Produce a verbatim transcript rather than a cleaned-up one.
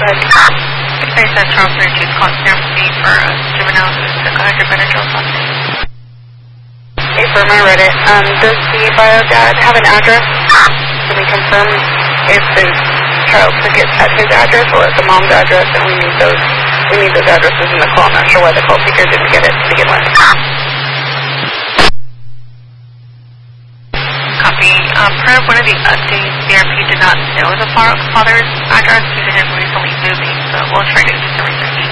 ahead. I said Charles thirty-two called Therapy for a juvenile who took one hundred Benadryl last night. Hey, firm, I read it. Um, does the bio dad have an address? Can we confirm if the child took it at his address or at the mom's address, and we need those, we need those addresses in the call. I'm not sure why the call seeker didn't get it to begin with. Copy. Um, per one of the updates, C R P did not know the father's address due to him recently moving, so we'll try to do some research.